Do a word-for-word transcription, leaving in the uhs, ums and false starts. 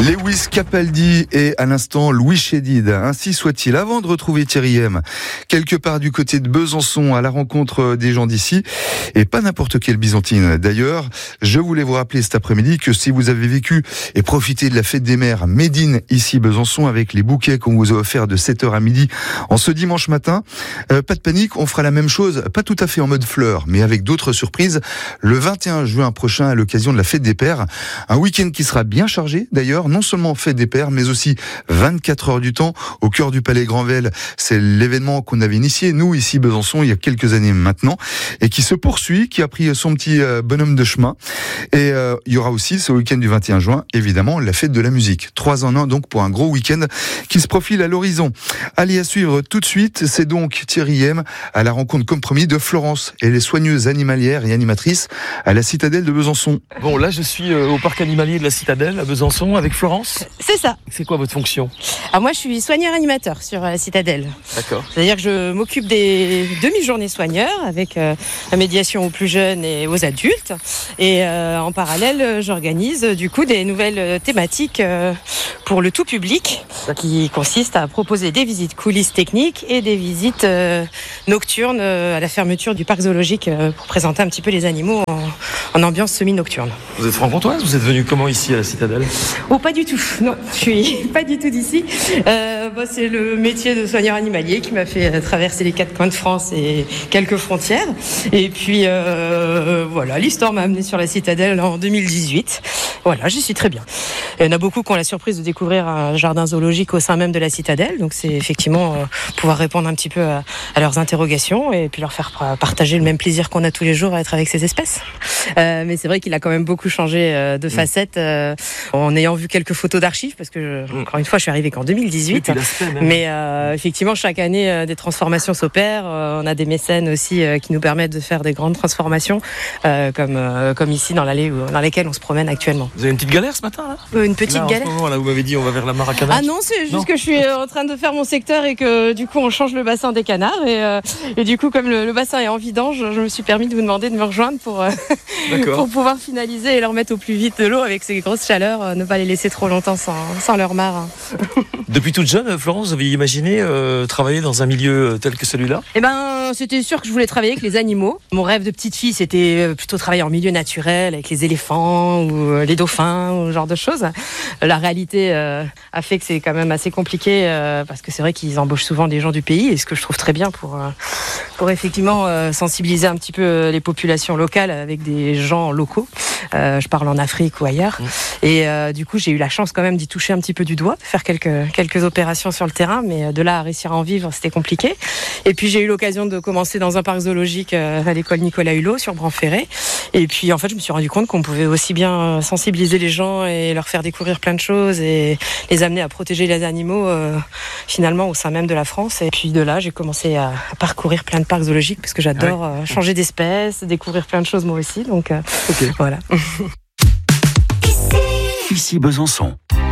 Lewis Capaldi et à l'instant Louis Chédid. Ainsi soit-il. Avant de retrouver Thierry M, quelque part du côté de Besançon, à la rencontre des gens d'ici, et pas n'importe quelle byzantine. D'ailleurs, je voulais vous rappeler cet après-midi que si vous avez vécu et profité de la fête des mères Médine, ici Besançon, avec les bouquets qu'on vous a offerts de sept heures à midi en ce dimanche matin, euh, pas de panique, on fera la même chose, pas tout à fait en mode fleurs, mais avec d'autres surprises, le vingt et un juin prochain à l'occasion de la fête des pères. Un week-end qui sera bien chargé, d'ailleurs, non seulement fête des pères, mais aussi vingt-quatre heures du temps au cœur du Palais Granvelle. C'est l'événement qu'on avait initié, nous, ici, Besançon, il y a quelques années maintenant, et qui se poursuit, qui a pris son petit bonhomme de chemin. Et euh, il y aura aussi, ce week-end du vingt et un juin, évidemment, la fête de la musique. Trois en un, donc, pour un gros week-end qui se profile à l'horizon. Allez, à suivre tout de suite, c'est donc Thierry M à la rencontre, comme promis, de Florence et les soigneuses animalières et animatrices à la citadelle de Besançon. Bon, là, je suis au parc animalier de la citadelle, à Besançon, avec Florence. C'est ça. C'est quoi votre fonction ? Alors moi, je suis soigneur-animateur sur la citadelle. D'accord. C'est-à-dire que je m'occupe des demi-journées soigneurs avec euh, la médiation aux plus jeunes et aux adultes. Et euh, en parallèle, j'organise du coup des nouvelles thématiques euh, pour le tout public qui consistent à proposer des visites coulisses techniques et des visites euh, nocturnes euh, à la fermeture du parc zoologique euh, pour présenter un petit peu les animaux en, en ambiance semi-nocturne. Vous êtes franc-comtoise ? Vous êtes venu comment ici à la citadelle ? Oh, pas du tout. Non, je suis pas du tout d'ici. Euh, bah, c'est le métier de soigneur animalier qui m'a fait traverser les quatre coins de France et quelques frontières. Et puis, euh, voilà, l'histoire m'a amené sur la citadelle en deux mille dix-huit. Voilà, j'y suis très bien. Il y en a beaucoup qui ont la surprise de découvrir un jardin zoologique au sein même de la citadelle. Donc, c'est effectivement euh, pouvoir répondre un petit peu à, à leurs interrogations et puis leur faire partager le même plaisir qu'on a tous les jours à être avec ces espèces. Euh, mais c'est vrai qu'il a quand même beaucoup changé euh, de facettes euh, en ayant vu quelques photos d'archives, parce que, je, encore une fois, je suis arrivée qu'en deux mille dix-huit. Mais euh, effectivement, chaque année, euh, des transformations s'opèrent. Euh, on a des mécènes aussi euh, qui nous permettent de faire des grandes transformations, euh, comme, euh, comme ici dans l'allée où, dans laquelle on se promène actuellement. Vous avez une petite galère ce matin, là ? euh, Une petite là, galère. En ce moment, là, vous m'avez dit on va vers la Maracana. Ah non, c'est juste non. que je suis en train de faire mon secteur et que du coup, on change le bassin des canards. Et, euh, et du coup, comme le, le bassin est en vidange, je me suis permis de vous demander de me rejoindre pour, euh, pour pouvoir finaliser et leur mettre au plus vite de l'eau avec ces grosses chaleurs, euh, ne pas les laisser trop longtemps sans, sans leur marin. Depuis toute jeune, Florence, vous avez imaginé euh, travailler dans un milieu tel que celui-là ? Eh ben, c'était sûr que je voulais travailler avec les animaux. Mon rêve de petite fille, c'était plutôt travailler en milieu naturel, avec les éléphants ou les dauphins, ou ce genre de choses. La réalité euh, a fait que c'est quand même assez compliqué, euh, parce que c'est vrai qu'ils embauchent souvent des gens du pays, et ce que je trouve très bien pour, euh, pour effectivement euh, sensibiliser un petit peu les populations locales avec des gens locaux. Euh, je parle en Afrique ou ailleurs. Mmh. Et euh, du coup, j'ai eu la chance quand même d'y toucher un petit peu du doigt, de faire quelques, quelques opérations sur le terrain, mais de là à réussir à en vivre, c'était compliqué. Et puis, j'ai eu l'occasion de commencer dans un parc zoologique euh, à l'école Nicolas Hulot, sur Bran-Ferré. Et puis, en fait, je me suis rendu compte qu'on pouvait aussi bien sensibiliser les gens et leur faire découvrir plein de choses et les amener à protéger les animaux, euh, finalement, au sein même de la France. Et puis, de là, j'ai commencé à parcourir plein de parcs zoologiques parce que j'adore ah oui. euh, changer d'espèce, découvrir plein de choses moi aussi. Donc, euh, okay. Voilà. Ici Besançon.